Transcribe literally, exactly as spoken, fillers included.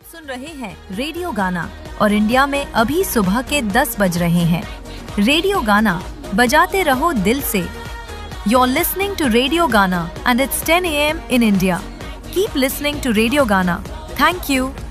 सुन रहे हैं रेडियो गाना और इंडिया में अभी सुबह के दस बज रहे हैं। रेडियो गाना बजाते रहो दिल से। You're listening to Radio Gana and it's ten a m in India. Keep listening to Radio Gana. Thank you.